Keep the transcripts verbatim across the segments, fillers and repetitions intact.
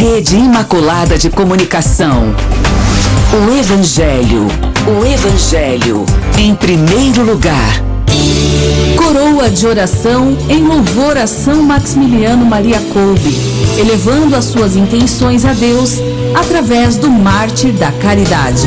Rede Imaculada de Comunicação. O Evangelho, o Evangelho, em primeiro lugar. Coroa de oração em louvor a São Maximiliano Maria Kolbe, elevando as suas intenções a Deus através do Mártir da Caridade.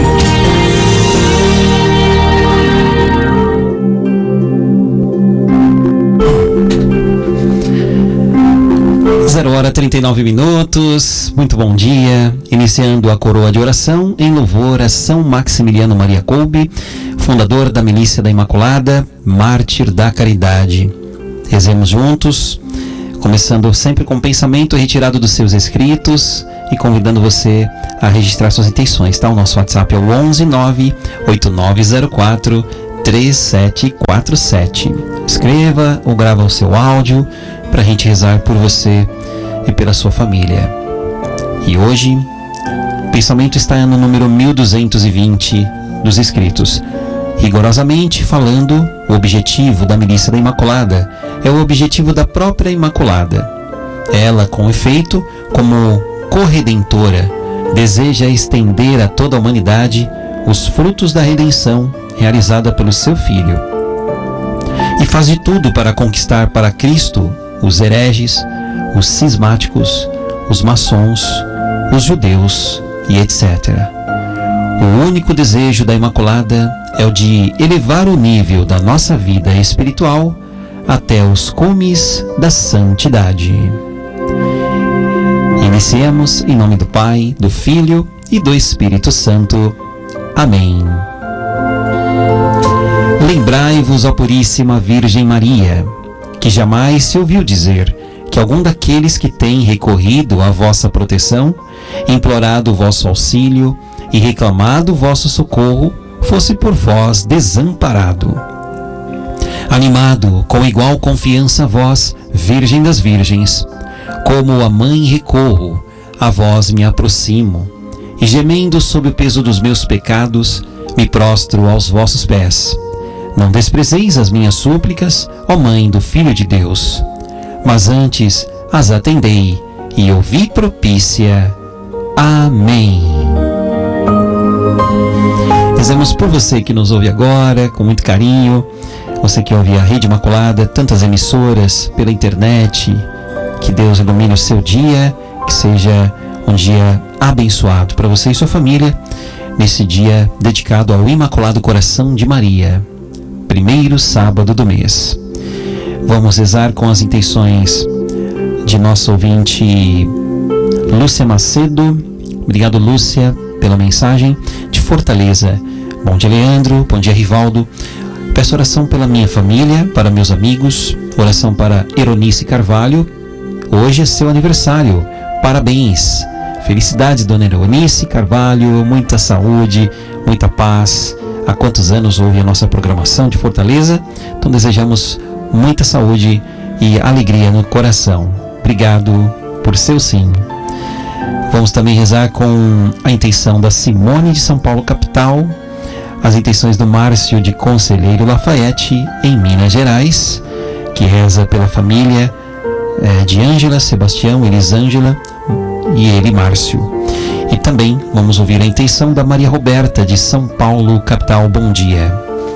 Zero hora trinta e nove minutos, muito bom dia, iniciando a coroa de oração em louvor a São Maximiliano Maria Kolbe, fundador da Milícia da Imaculada, Mártir da Caridade. Rezemos juntos, começando sempre com o pensamento retirado dos seus escritos e convidando você a registrar suas intenções, tá? O nosso WhatsApp é o onze nove oito nove zero quatro três sete quatro sete. Escreva ou grava o seu áudio para a gente rezar por você e pela sua família. E hoje, o pensamento está no número mil duzentos e vinte dos escritos. Rigorosamente falando, o objetivo da Milícia da Imaculada é o objetivo da própria Imaculada. Ela, com efeito, como corredentora, deseja estender a toda a humanidade os frutos da redenção realizada pelo seu Filho. E faz de tudo para conquistar para Cristo os hereges, os cismáticos, os maçons, os judeus e etcétera. O único desejo da Imaculada é o de elevar o nível da nossa vida espiritual até os cumes da santidade. Iniciemos em nome do Pai, do Filho e do Espírito Santo. Amém. Lembrai-vos, ó Puríssima Virgem Maria, que jamais se ouviu dizer que algum daqueles que têm recorrido à vossa proteção, implorado o vosso auxílio e reclamado o vosso socorro, fosse por vós desamparado. Animado com igual confiança a vós, Virgem das Virgens, como a mãe recorro, a vós me aproximo, e gemendo sob o peso dos meus pecados, me prostro aos vossos pés. Não desprezeis as minhas súplicas, ó Mãe do Filho de Deus, mas antes as atendei e ouvi propícia. Amém. Rezemos por você que nos ouve agora, com muito carinho, você que ouve a Rede Imaculada, tantas emissoras pela internet. Que Deus ilumine o seu dia, que seja um dia abençoado para você e sua família, nesse dia dedicado ao Imaculado Coração de Maria, primeiro sábado do mês. Vamos rezar com as intenções de nosso ouvinte Lúcia Macedo. Obrigado, Lúcia, pela mensagem de Fortaleza. Bom dia, Leandro. Bom dia, Rivaldo. Peço oração pela minha família, para meus amigos. Oração para Eronice Carvalho. Hoje é seu aniversário. Parabéns. Felicidades, dona Eronice Carvalho. Muita saúde, muita paz. Há quantos anos ouve a nossa programação de Fortaleza? Então desejamos muita saúde e alegria no coração. Obrigado por seu sim. Vamos também rezar com a intenção da Simone de São Paulo, capital, as intenções do Márcio de Conselheiro Lafayette, em Minas Gerais, que reza pela família é, de Ângela, Sebastião, Elisângela e ele, Márcio. E também vamos ouvir a intenção da Maria Roberta de São Paulo, capital. Bom dia.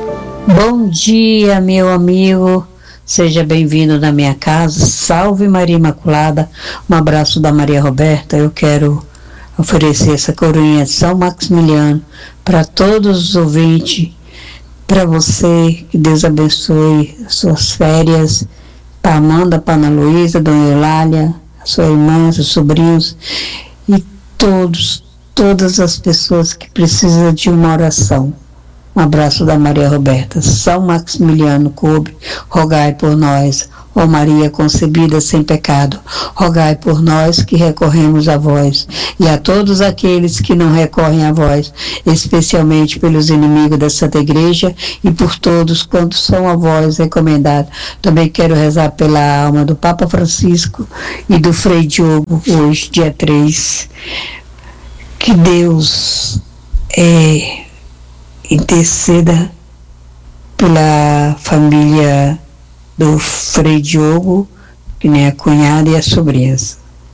Bom dia, meu amigo. Seja bem-vindo na minha casa. Salve Maria Imaculada. Um abraço da Maria Roberta. Eu quero oferecer essa coroinha de São Maximiliano para todos os ouvintes, para você, que Deus abençoe as suas férias, para Amanda, para Ana Luísa, Dona Eulália, a sua irmã, seus sobrinhos e todos, todas as pessoas que precisam de uma oração. Um abraço da Maria Roberta. São Maximiliano Kolbe, rogai por nós. Ó Maria concebida sem pecado, rogai por nós que recorremos a vós, e a todos aqueles que não recorrem a vós, especialmente pelos inimigos da Santa Igreja e por todos quantos são a vós recomendados. Também quero rezar pela alma do Papa Francisco e do Frei Diogo, hoje, dia três. Que Deus é, interceda pela família do Frei Diogo, que nem a cunhada e as sobrinhas.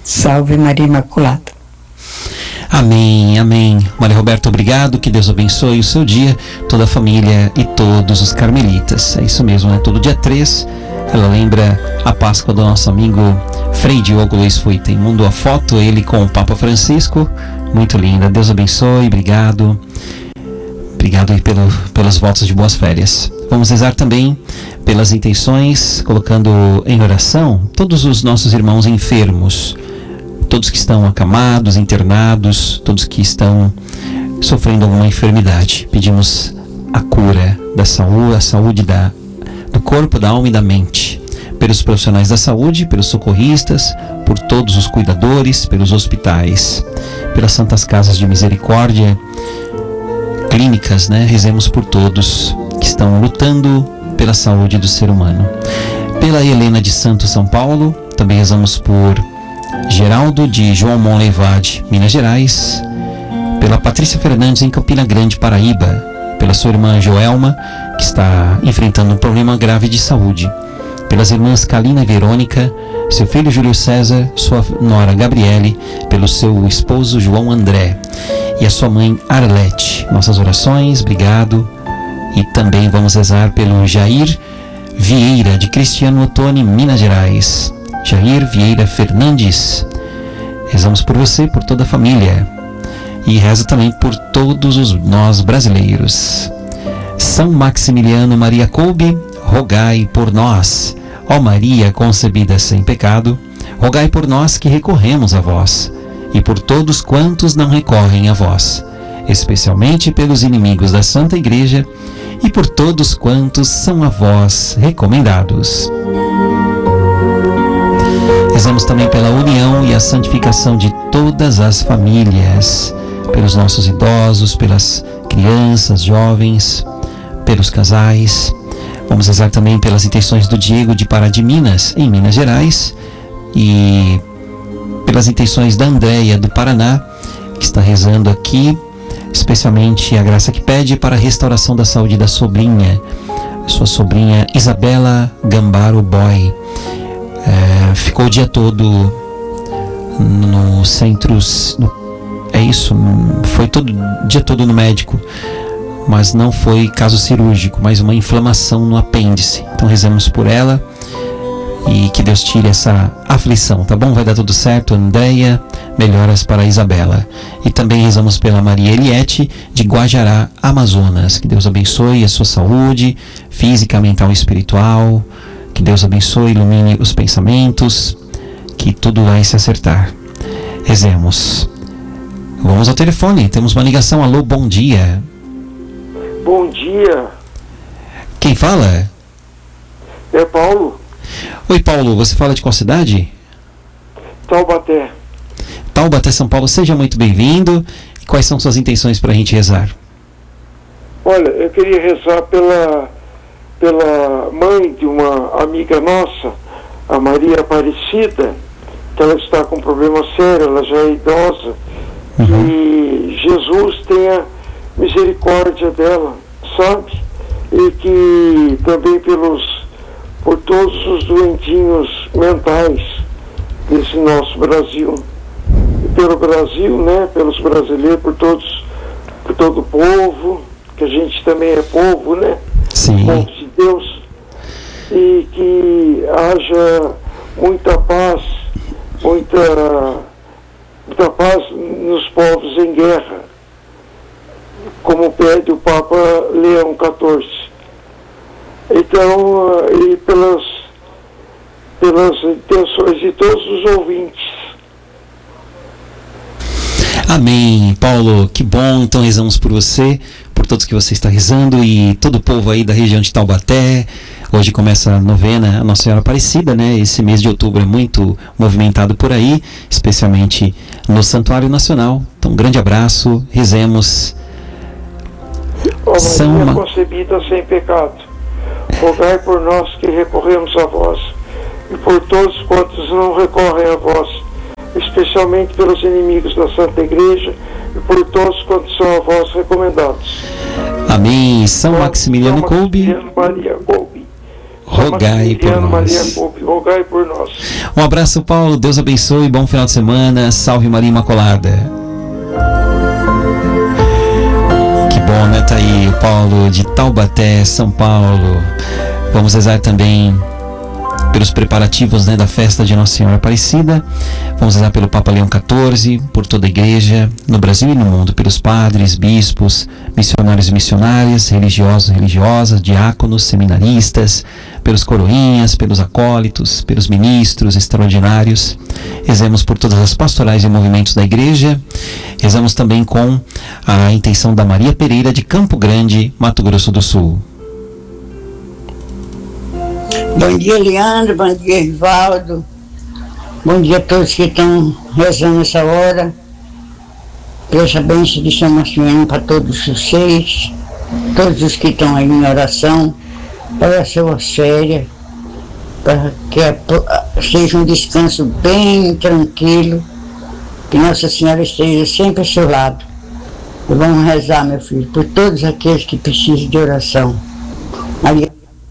Salve Maria Imaculada. Amém, amém. Maria Roberta, obrigado, que Deus abençoe o seu dia, toda a família e todos os carmelitas. É isso mesmo, né? Todo dia três, ela lembra a Páscoa do nosso amigo Frei Diogo Luiz Fuiten. Mandou a foto, ele com o Papa Francisco, muito linda. Deus abençoe, obrigado. Obrigado aí pelo, pelos votos de boas férias. Vamos rezar também pelas intenções, colocando em oração todos os nossos irmãos enfermos, todos que estão acamados, internados, todos que estão sofrendo alguma enfermidade. Pedimos a cura da saúde, a saúde da, do corpo, da alma e da mente. Pelos profissionais da saúde, pelos socorristas, por todos os cuidadores, pelos hospitais, pelas santas casas de misericórdia, clínicas, né? Rezemos por todos que estão lutando pela saúde do ser humano. Pela Helena de Santo São Paulo, também rezamos por Geraldo de João Monlevade, Minas Gerais, pela Patrícia Fernandes em Campina Grande, Paraíba, pela sua irmã Joelma, que está enfrentando um problema grave de saúde, pelas irmãs Kalina e Verônica, seu filho Júlio César, sua nora Gabriele, pelo seu esposo João André e a sua mãe Arlete. Nossas orações, obrigado. E também vamos rezar pelo Jair Vieira de Cristiano Ottoni, Minas Gerais. Jair Vieira Fernandes, rezamos por você, por toda a família, e reza também por todos os nós brasileiros. São Maximiliano Maria Kolbe, rogai por nós. Ó Maria concebida sem pecado, rogai por nós que recorremos a vós, e por todos quantos não recorrem a vós, especialmente pelos inimigos da Santa Igreja, e por todos quantos são a vós recomendados. Rezamos também pela união e a santificação de todas as famílias, pelos nossos idosos, pelas crianças, jovens, pelos casais. Vamos rezar também pelas intenções do Diego de Pará de Minas, em Minas Gerais, e pelas intenções da Andréia do Paraná, que está rezando aqui, especialmente a graça que pede para a restauração da saúde da sobrinha, sua sobrinha Isabela Gambaro Boy. É, ficou o dia todo no centros, no, é isso, foi todo o dia todo no médico, mas não foi caso cirúrgico, mas uma inflamação no apêndice. Então rezamos por ela e que Deus tire essa aflição, tá bom? Vai dar tudo certo. Andréia, melhoras para a Isabela. E também rezamos pela Maria Eliette de Guajará, Amazonas. Que Deus abençoe a sua saúde física, mental e espiritual. Que Deus abençoe, ilumine os pensamentos, que tudo vai se acertar. Rezemos. Vamos ao telefone, temos uma ligação. Alô, bom dia. Bom dia. Quem fala? É Paulo. Oi, Paulo, você fala de qual cidade? Taubaté. Taubaté, São Paulo. Seja muito bem-vindo. E quais são suas intenções para a gente rezar? Olha, eu queria rezar pela... pela mãe de uma amiga nossa, a Maria Aparecida, que ela está com um problema sério, ela já é idosa, uhum. E Jesus tenha misericórdia dela, sabe? E que também pelos, por todos os doentinhos mentais desse nosso Brasil, e pelo Brasil, né, pelos brasileiros, por todos, por todo o povo, que a gente também é povo, né? Sim. Povo de Deus, e que haja muita paz, muita, muita paz nos povos em guerra, como pede o Papa Leão quatorze. Então, e pelas, pelas intenções de todos os ouvintes. Amém, Paulo, que bom. Então rezamos por você, por todos que você está rezando e todo o povo aí da região de Taubaté. Hoje começa a novena a Nossa Senhora Aparecida, né? Esse mês de outubro é muito movimentado por aí, especialmente no Santuário Nacional. Então, um grande abraço, rezemos. Ó Maria São... concebida sem pecado, rogai por nós que recorremos a vós, e por todos quantos não recorrem a vós, especialmente pelos inimigos da Santa Igreja, e por todos quantos são a vós recomendados. Amém. São Maximiliano Kolbe, Maria Kolbe, rogai por nós. Maria Coupe, rogai por nós. Um abraço, Paulo, Deus abençoe, bom final de semana, salve Maria Imaculada. Que bom, né? Tá aí o Paulo de Taubaté, São Paulo. Vamos rezar também pelos preparativos, né, da festa de Nossa Senhora Aparecida. Vamos rezar pelo Papa Leão quatorze, por toda a igreja, no Brasil e no mundo, pelos padres, bispos, missionários e missionárias, religiosos e religiosas, diáconos, seminaristas, pelos coroinhas, pelos acólitos, pelos ministros extraordinários. Rezemos por todas as pastorais e movimentos da igreja. Rezamos também com a intenção da Maria Pereira de Campo Grande, Mato Grosso do Sul. Bom dia, Leandro. Bom dia, Rivaldo. Bom dia a todos que estão rezando essa hora. Peça a bênção de São Maximiliano para todos vocês, todos os que estão aí em oração, para a sua férias, para que seja um descanso bem tranquilo, que Nossa Senhora esteja sempre ao seu lado. E vamos rezar, meu filho, por todos aqueles que precisam de oração. Maria.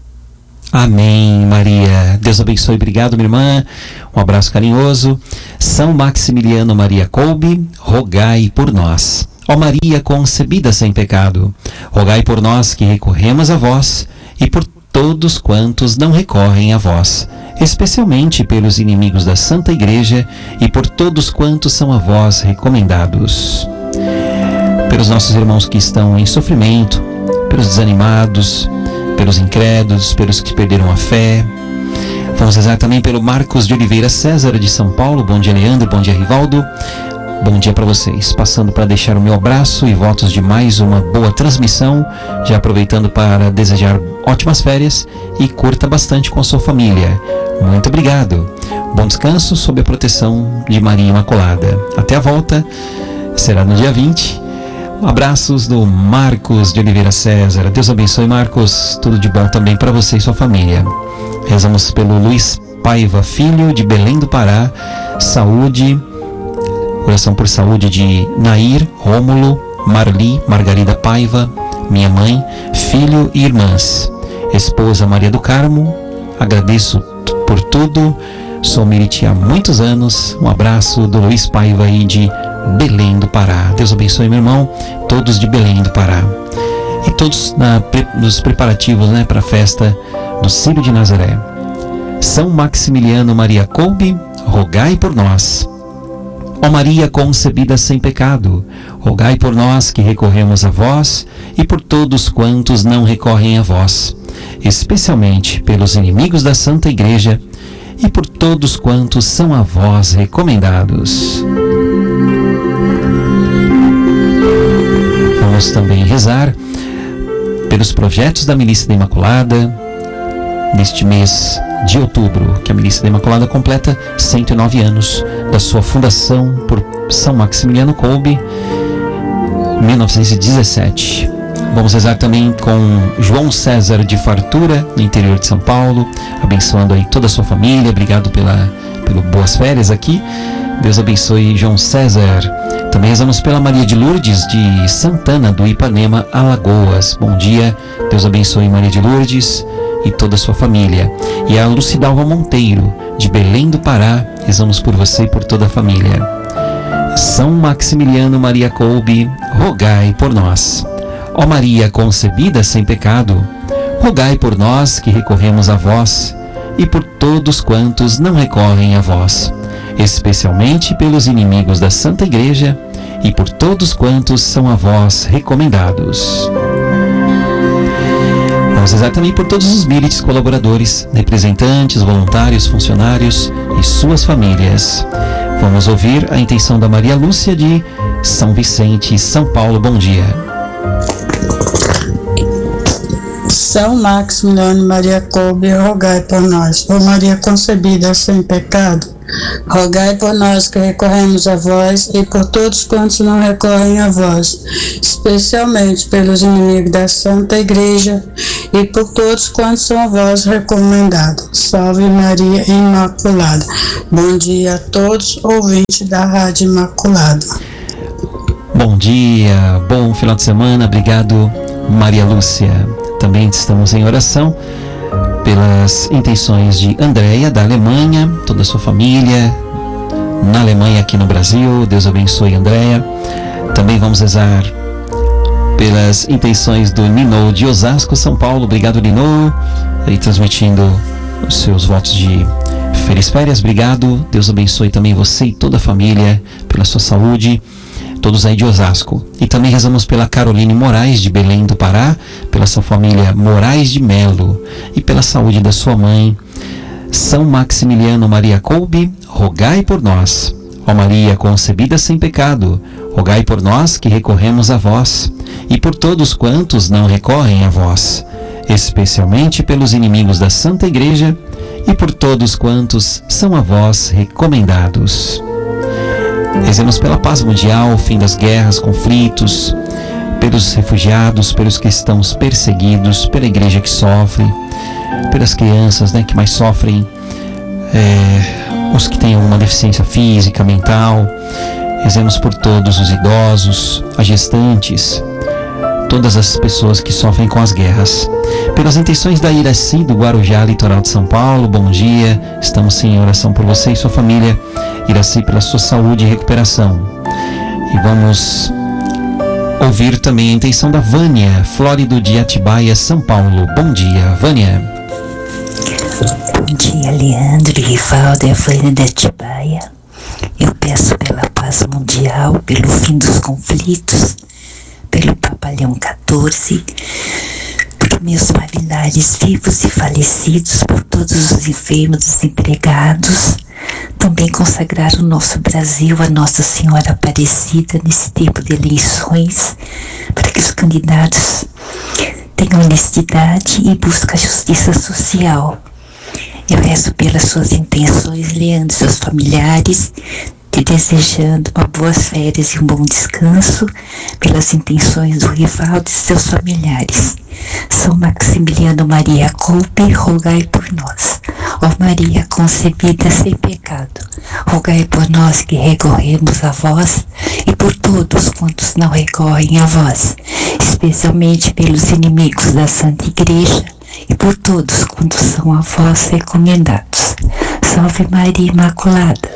Amém, Maria. Deus abençoe. Obrigado, minha irmã. Um abraço carinhoso. São Maximiliano Maria Kolbe, rogai por nós. Ó Maria concebida sem pecado, rogai por nós que recorremos a vós e por todos quantos não recorrem a vós, especialmente pelos inimigos da Santa Igreja e por todos quantos são a vós recomendados. Pelos nossos irmãos que estão em sofrimento, pelos desanimados, pelos incrédulos, pelos que perderam a fé. Vamos rezar também pelo Marcos de Oliveira César de São Paulo. Bom dia, Leandro. Bom dia, Rivaldo. Bom dia para vocês. Passando para deixar o meu abraço e votos de mais uma boa transmissão, já aproveitando para desejar ótimas férias e curta bastante com a sua família. Muito obrigado. Bom descanso sob a proteção de Maria Imaculada. Até a volta. Será no dia vinte. Abraços do Marcos de Oliveira César. Deus abençoe, Marcos. Tudo de bom também para você e sua família. Rezamos pelo Luiz Paiva Filho, de Belém do Pará. Saúde. Oração por saúde de Nair, Rômulo, Marli, Margarida Paiva, minha mãe, filho e irmãs. Esposa Maria do Carmo. Agradeço por tudo. Sou Miriti há muitos anos. Um abraço do Luiz Paiva aí de Belém do Pará. Deus abençoe, meu irmão, todos de Belém do Pará. E todos na, nos preparativos, né, para a festa do Círio de Nazaré. São Maximiliano Maria Kolbe, rogai por nós. Ó Maria concebida sem pecado, rogai por nós que recorremos a vós e por todos quantos não recorrem a vós, especialmente pelos inimigos da Santa Igreja e por todos quantos são a vós recomendados. Vamos também rezar pelos projetos da Milícia da Imaculada neste mês de outubro, que a Milícia da Imaculada completa cento e nove anos da sua fundação por São Maximiliano Kolbe, mil novecentos e dezessete. Vamos rezar também com João César de Fartura, no interior de São Paulo, abençoando aí toda a sua família. Obrigado pela, pelo boas férias aqui. Deus abençoe João César. Também rezamos pela Maria de Lourdes de Santana do Ipanema, Alagoas. Bom dia, Deus abençoe Maria de Lourdes e toda a sua família. E a Lucidalva Monteiro, de Belém do Pará, rezamos por você e por toda a família. São Maximiliano Maria Kolbe, rogai por nós. Ó Maria concebida sem pecado, rogai por nós que recorremos a vós e por todos quantos não recorrem a vós, especialmente pelos inimigos da Santa Igreja e por todos quantos são a vós recomendados. Vamos rezar também por todos os milites colaboradores, representantes, voluntários, funcionários e suas famílias. Vamos ouvir a intenção da Maria Lúcia de São Vicente, São Paulo. Bom dia. São Maximiliano Maria Kolbe, rogai por nós. Ó Maria concebida sem pecado, rogai por nós que recorremos a vós e por todos quantos não recorrem a vós, especialmente pelos inimigos da Santa Igreja e por todos quantos são a vós recomendados. Salve Maria Imaculada. Bom dia a todos, ouvintes da Rádio Imaculada. Bom dia, bom final de semana. Obrigado, Maria Lúcia. Também estamos em oração pelas intenções de Andréia, da Alemanha, toda a sua família, na Alemanha, aqui no Brasil. Deus abençoe Andréia. Também vamos rezar pelas intenções do Nino de Osasco, São Paulo. Obrigado, Nino, aí transmitindo os seus votos de feliz férias. Obrigado, Deus abençoe também você e toda a família, pela sua saúde, todos aí de Osasco. E também rezamos pela Caroline Moraes, de Belém do Pará, pela sua família Moraes de Melo e pela saúde da sua mãe. São Maximiliano Maria Kolbe, rogai por nós. Ó Maria concebida sem pecado, rogai por nós que recorremos a vós, e por todos quantos não recorrem a vós, especialmente pelos inimigos da Santa Igreja, e por todos quantos são a vós recomendados. Rezemos pela paz mundial, fim das guerras, conflitos, pelos refugiados, pelos cristãos perseguidos, pela igreja que sofre, pelas crianças, né, que mais sofrem, é, os que têm alguma deficiência física, mental. Rezemos por todos os idosos, as gestantes, todas as pessoas que sofrem com as guerras. Pelas intenções da Iraci, do Guarujá, litoral de São Paulo, bom dia, estamos em oração por você e sua família. Iraci, pela sua saúde e recuperação. E vamos ouvir também a intenção da Vânia, Flórido de Atibaia, São Paulo. Bom dia, Vânia. Bom dia, Leandro e Rivaldo, é a Vânia de Atibaia. Eu peço pela paz mundial, pelo fim dos conflitos, pelo Papa Leão quatorze, por meus familiares vivos e falecidos, por todos os enfermos, desempregados. Também consagrar o nosso Brasil a Nossa Senhora Aparecida nesse tempo de eleições, para que os candidatos tenham honestidade e busquem a justiça social. Eu rezo pelas suas intenções, Leandro, seus familiares, te desejando uma boas férias e um bom descanso, pelas intenções do Rivaldo e seus familiares. São Maximiliano Maria Kolbe, rogai por nós. Ó Maria concebida sem pecado, rogai por nós que recorremos a vós e por todos quantos não recorrem a vós, especialmente pelos inimigos da Santa Igreja e por todos quantos são a vós recomendados. Salve Maria Imaculada.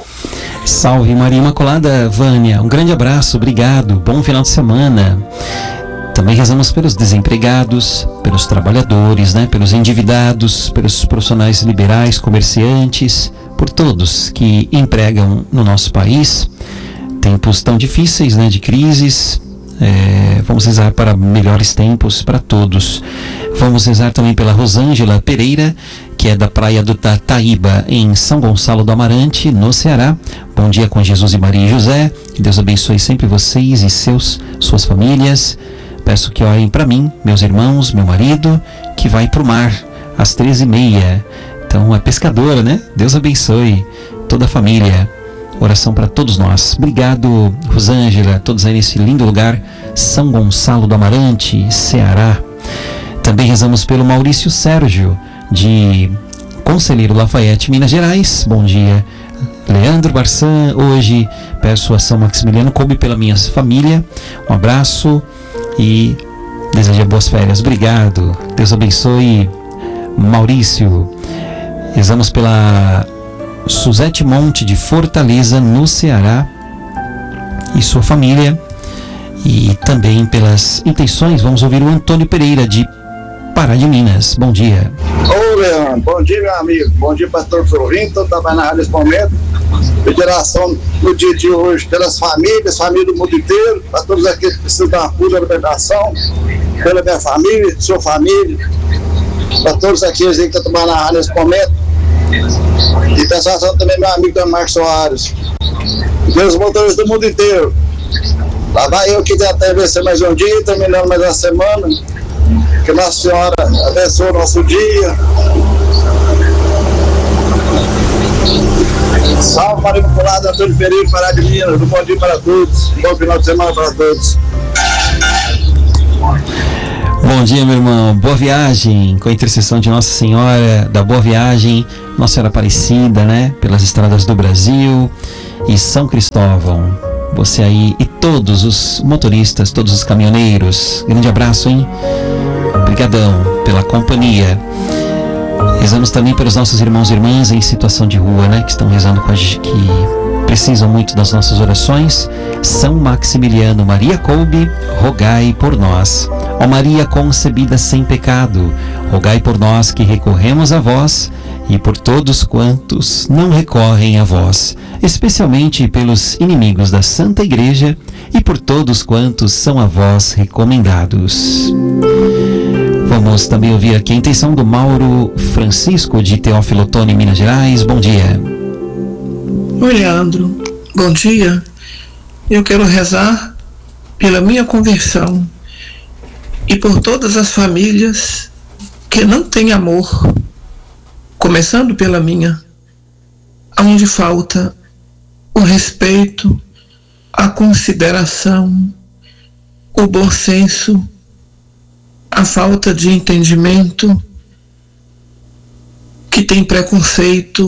Salve Maria Imaculada, Vânia. Um grande abraço, obrigado. Bom final de semana. Também rezamos pelos desempregados, pelos trabalhadores, né? Pelos endividados, pelos profissionais liberais, comerciantes, por todos que empregam no nosso país. Tempos tão difíceis, né? De crises. É, vamos rezar para melhores tempos para todos. Vamos rezar também pela Rosângela Pereira, que é da praia do Tataíba, em São Gonçalo do Amarante, no Ceará. Bom dia com Jesus e Maria e José. Que Deus abençoe sempre vocês e seus, suas famílias. Peço que orem para mim, meus irmãos, meu marido, que vai para o mar às treze e meia. Então é pescadora, né? Deus abençoe toda a família. Oração para todos nós. Obrigado, Rosângela, todos aí nesse lindo lugar, São Gonçalo do Amarante, Ceará. Também rezamos pelo Maurício Sérgio, de Conselheiro Lafayette, Minas Gerais. Bom dia, Leandro Barçan. Hoje peço a São Maximiliano Kolbe pela minha família. Um abraço e desejo boas férias. Obrigado. Deus abençoe, Maurício. Rezamos pela Suzete Monte, de Fortaleza, no Ceará, e sua família. E também pelas intenções, vamos ouvir o Antônio Pereira, de Pará de Minas. Bom dia. Ô Leandro, bom dia, meu amigo. Bom dia, pastor Florinto. Estou trabalhando na rádio nesse momento. Federação no dia de hoje pelas famílias, família do mundo inteiro, para todos aqueles que precisam da ajuda, da libertação, pela minha família, sua família, para todos aqueles que estão trabalhando na rádio nesse momento. E pensação também meu amigo da Marcos Soares. Meus motoristas do mundo inteiro. Lá vai eu que até vencer mais um dia, terminando mais uma semana. Que Nossa Senhora abençoe o nosso dia. Salve Maria Imaculada, Antônio Pereira, Pará de Minas. Um bom dia para todos. Um bom final de semana para todos. Bom dia, meu irmão. Boa viagem, com a intercessão de Nossa Senhora da Boa Viagem, Nossa Senhora Aparecida, né? Pelas estradas do Brasil e São Cristóvão. Você aí e todos os motoristas, todos os caminhoneiros. Grande abraço, hein? Obrigadão pela companhia. Rezamos também pelos nossos irmãos e irmãs em situação de rua, né? Que estão rezando com a gente, que precisam muito das nossas orações. São Maximiliano Maria Kolbe, rogai por nós. Ó Maria concebida sem pecado, rogai por nós que recorremos a vós e por todos quantos não recorrem a vós, especialmente pelos inimigos da Santa Igreja e por todos quantos são a vós recomendados. Vamos também ouvir aqui a intenção do Mauro Francisco de Teófilo Otoni, Minas Gerais. Bom dia. Oi, Leandro. Bom dia. Eu quero rezar pela minha conversão e por todas as famílias que não têm amor, começando pela minha, onde falta o respeito, a consideração, o bom senso, a falta de entendimento, que tem preconceito,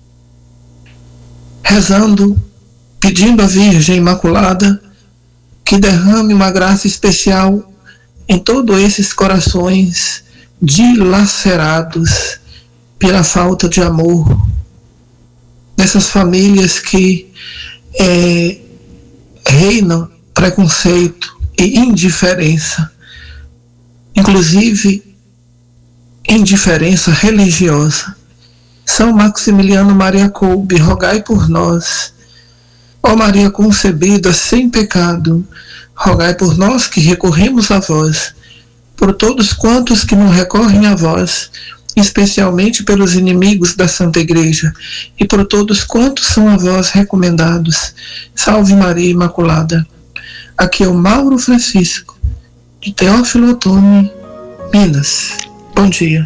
rezando, pedindo à Virgem Imaculada que derrame uma graça especial em todos esses corações dilacerados pela falta de amor, nessas famílias que é, reinam preconceito e indiferença, inclusive indiferença religiosa. São Maximiliano Maria Kolbe, rogai por nós. Ó Maria concebida sem pecado, rogai por nós que recorremos a vós, por todos quantos que não recorrem a vós, especialmente pelos inimigos da Santa Igreja, e por todos quantos são a vós recomendados. Salve Maria Imaculada. Aqui é o Mauro Francisco, de Teófilo Otoni, Minas. Bom dia.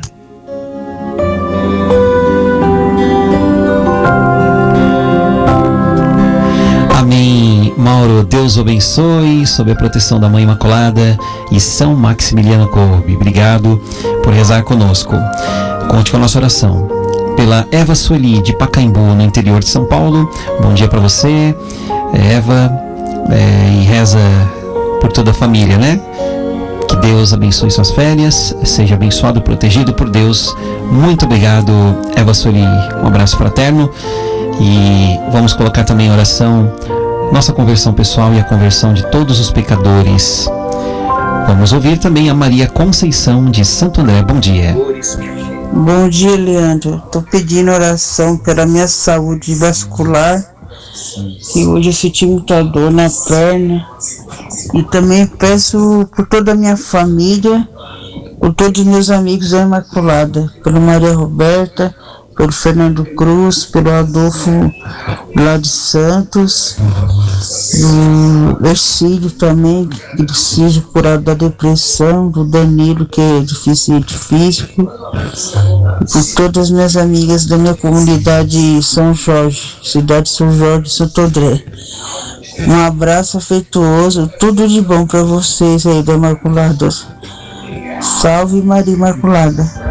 Amém. Mauro, Deus o abençoe, sob a proteção da Mãe Imaculada e São Maximiliano Kolbe. Obrigado por rezar conosco. Conte com a nossa oração. Pela Eva Sueli, de Pacaembu, no interior de São Paulo. Bom dia para você, Eva, é, e reza por toda a família, né? Que Deus abençoe suas férias, seja abençoado, protegido por Deus. Muito obrigado, Eva Sueli. Um abraço fraterno. E vamos colocar também em oração nossa conversão pessoal e a conversão de todos os pecadores. Vamos ouvir também a Maria Conceição de Santo André. Bom dia. Bom dia, Leandro. Estou pedindo oração pela minha saúde vascular, que hoje eu senti muita dor na perna. E também peço por toda a minha família, por todos os meus amigos da Imaculada, pela Maria Roberta, pelo Fernando Cruz, pelo Adolfo lá de Santos, do Ercílio também, que precisa curar da depressão, do Danilo, que é deficiente físico, e por todas as minhas amigas da minha comunidade São Jorge, cidade de São Jorge, Santo André. Um abraço afetuoso, tudo de bom para vocês aí da Imaculada. Salve Maria Imaculada.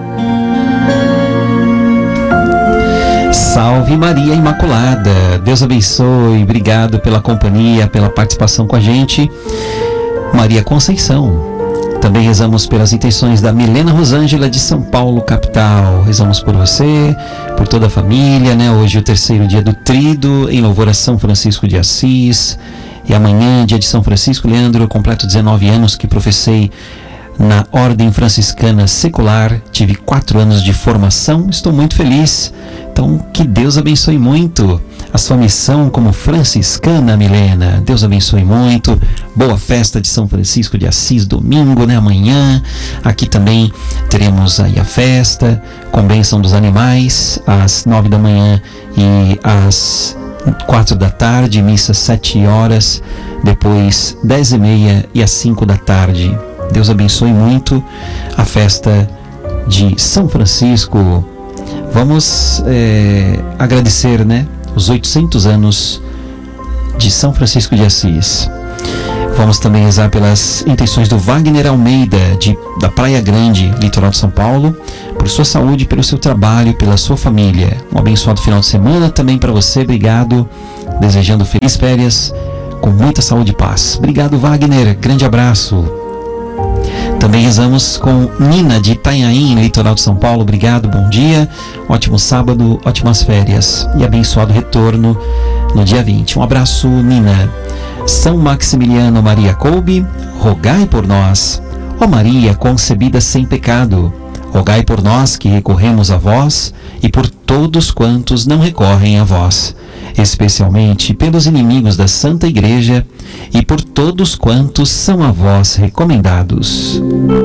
Salve Maria Imaculada. Deus abençoe. Obrigado pela companhia, pela participação com a gente. Maria Conceição. Também rezamos pelas intenções da Milena Rosângela de São Paulo, capital. Rezamos por você, por toda a família, né? Hoje é o terceiro dia do Tríduo, em louvor a São Francisco de Assis. E amanhã, dia de São Francisco. Leandro, eu completo dezenove anos que professei na Ordem Franciscana Secular. Tive quatro anos de formação. Estou muito feliz. Então, que Deus abençoe muito a sua missão como franciscana, Milena. Deus abençoe muito. Boa festa de São Francisco de Assis, domingo, né? Amanhã. Aqui também teremos aí a festa com bênção dos animais, às nove da manhã e às quatro da tarde, missa sete horas, depois dez e meia e às cinco da tarde. Deus abençoe muito a festa de São Francisco. Vamos é, agradecer, né, os oitocentos anos de São Francisco de Assis. Vamos também rezar pelas intenções do Wagner Almeida, de, da Praia Grande, litoral de São Paulo, por sua saúde, pelo seu trabalho, pela sua família. Um abençoado final de semana também para você. Obrigado. Desejando felizes férias, com muita saúde e paz. Obrigado, Wagner. Grande abraço. Também rezamos com Nina de Itanhaém, litoral de São Paulo. Obrigado, bom dia, ótimo sábado, ótimas férias e abençoado retorno no dia vinte. Um abraço, Nina. São Maximiliano Maria Kolbe, rogai por nós. Ó Maria concebida sem pecado, rogai por nós que recorremos a vós e por todos quantos não recorrem a vós, especialmente pelos inimigos da Santa Igreja e por todos quantos são a vós recomendados.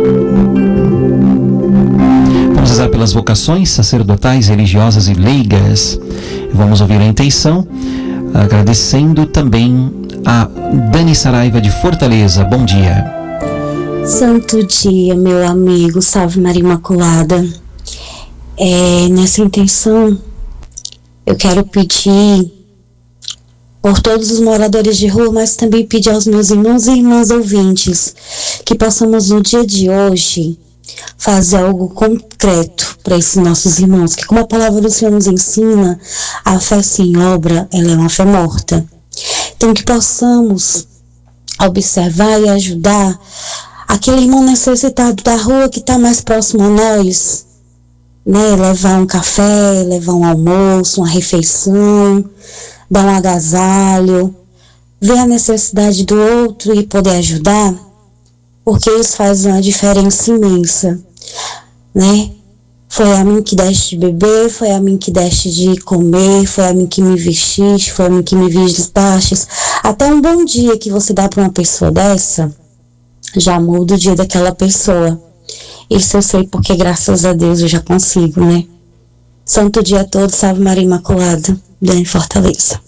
Vamos rezar pelas vocações sacerdotais, religiosas e leigas. Vamos ouvir a intenção, agradecendo também a Dani Saraiva de Fortaleza. Bom dia. Santo dia, meu amigo, salve Maria Imaculada. É, nessa intenção, eu quero pedir por todos os moradores de rua, mas também pedir aos meus irmãos e irmãs ouvintes que possamos no dia de hoje fazer algo concreto para esses nossos irmãos, que como a palavra do Senhor nos ensina, a fé sem obra, ela é uma fé morta. Então que possamos observar e ajudar aquele irmão necessitado da rua que está mais próximo a nós, né? Levar um café, levar um almoço, uma refeição, dar um agasalho, ver a necessidade do outro e poder ajudar, porque isso faz uma diferença imensa, né? Foi a mim que deste de beber, foi a mim que deste de comer, foi a mim que me vestiste, foi a mim que me vistastes. Até um bom dia que você dá para uma pessoa dessa, já muda o dia daquela pessoa. Isso eu sei porque graças a Deus eu já consigo, né? Santo dia todo, salve Maria Imaculada, Dani Fortaleza.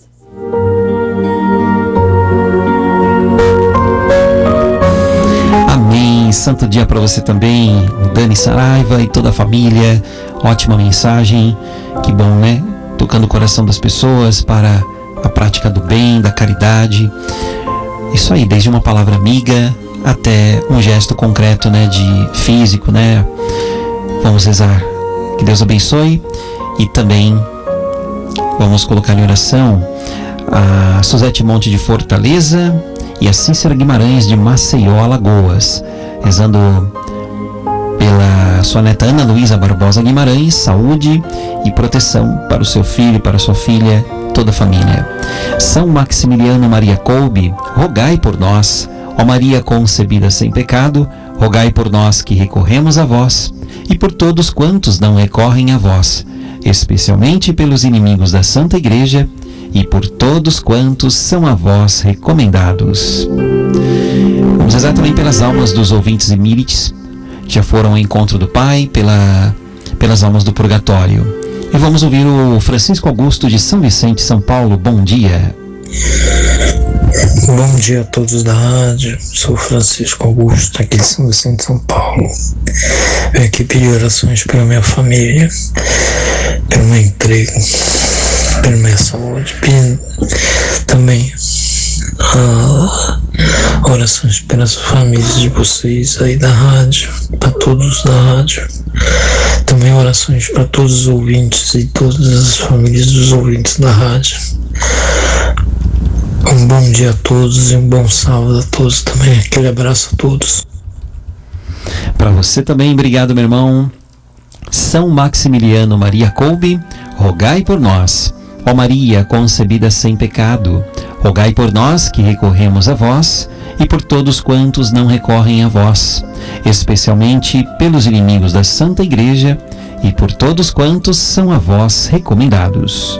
Amém. Santo dia para você também, Dani Saraiva e toda a família. Ótima mensagem. Que bom, né? Tocando o coração das pessoas para a prática do bem, da caridade. Isso aí, desde uma palavra amiga até um gesto concreto, né, de físico, né? Vamos rezar. Que Deus abençoe. E também vamos colocar em oração a Suzete Monte de Fortaleza e a Cícera Guimarães de Maceió, Alagoas, rezando pela sua neta Ana Luísa Barbosa Guimarães, saúde e proteção para o seu filho, para a sua filha, toda a família. São Maximiliano Maria Kolbe, rogai por nós. Ó Maria concebida sem pecado, rogai por nós que recorremos a vós e por todos quantos não recorrem a vós, especialmente pelos inimigos da Santa Igreja e por todos quantos são a vós recomendados. Vamos rezar também pelas almas dos ouvintes e mírites que já foram ao encontro do Pai, pela, pelas almas do purgatório. E vamos ouvir o Francisco Augusto de São Vicente, São Paulo. Bom dia. Bom dia a todos da rádio, sou Francisco Augusto, aqui de São Vicente, São Paulo. Venho aqui pedir orações pela minha família, pelo meu emprego, pela minha saúde, pedindo também ah, orações pelas famílias de vocês aí da rádio, para todos da rádio. Também orações para todos os ouvintes e todas as famílias dos ouvintes da rádio. Um bom dia a todos e um bom sábado a todos também. Aquele abraço a todos. Para você também, obrigado, meu irmão. São Maximiliano Maria Kolbe, rogai por nós. Ó Maria concebida sem pecado, rogai por nós que recorremos a vós e por todos quantos não recorrem a vós, especialmente pelos inimigos da Santa Igreja e por todos quantos são a vós recomendados.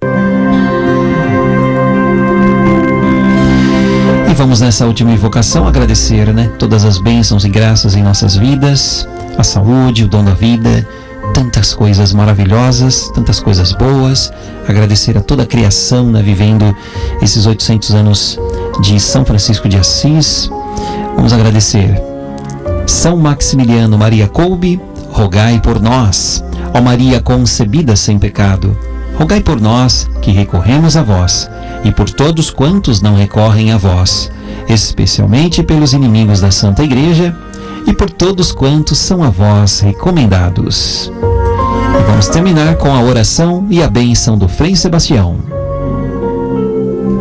E vamos nessa última invocação agradecer, né, todas as bênçãos e graças em nossas vidas, a saúde, o dom da vida, tantas coisas maravilhosas, tantas coisas boas. Agradecer a toda a criação, né, vivendo esses oitocentos anos de São Francisco de Assis. Vamos agradecer. São Maximiliano Maria Kolbe, rogai por nós. Ó Maria concebida sem pecado, rogai por nós que recorremos a vós e por todos quantos não recorrem a vós, especialmente pelos inimigos da Santa Igreja e por todos quantos são a vós recomendados. E vamos terminar com a oração e a bênção do Frei Sebastião.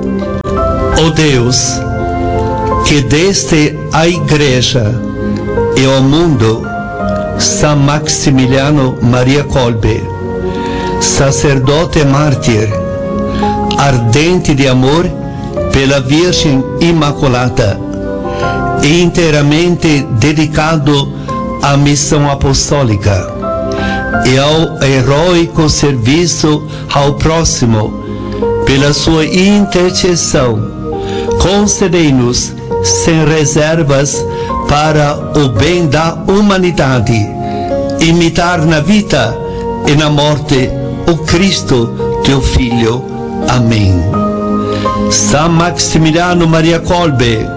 Ó Deus, que deste à Igreja e ao mundo, São Maximiliano Maria Kolbe, sacerdote mártir, ardente de amor pela Virgem Imaculada, e inteiramente dedicado à missão apostólica e ao heróico serviço ao próximo, pela sua intercessão, concedei-nos sem reservas para o bem da humanidade, imitar na vida e na morte o Cristo, teu Filho. Amém. São Maximiliano Maria Kolbe,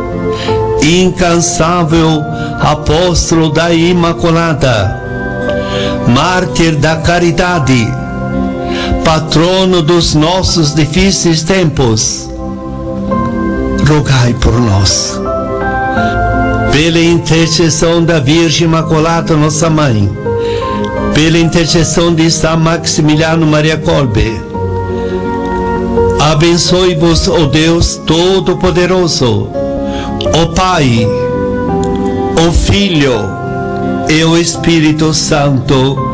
incansável apóstolo da Imaculada, mártir da caridade, patrono dos nossos difíceis tempos, rogai por nós. Pela intercessão da Virgem Imaculada, nossa Mãe, pela intercessão de São Maximiliano Maria Kolbe, abençoe-vos, ó Deus Todo-Poderoso, o Pai, o Filho e o Espírito Santo.